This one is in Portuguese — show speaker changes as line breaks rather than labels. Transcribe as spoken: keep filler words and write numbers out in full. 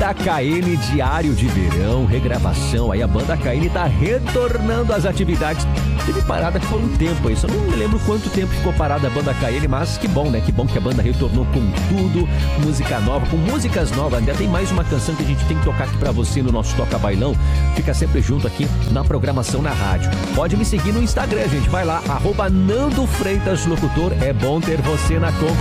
Banda K N Diário de Verão, regravação. Aí a Banda K N tá retornando às atividades. Teve parada por um tempo aí, só não me lembro quanto tempo ficou parada a Banda K N, mas que bom, né? Que bom que a banda retornou com tudo, música nova, com músicas novas. Ainda tem mais uma canção que a gente tem que tocar aqui pra você no nosso Toca Bailão. Fica sempre junto aqui na programação na rádio. Pode me seguir no Instagram, gente. Vai lá, arroba Nando Freitas Locutor. É bom ter você na conta.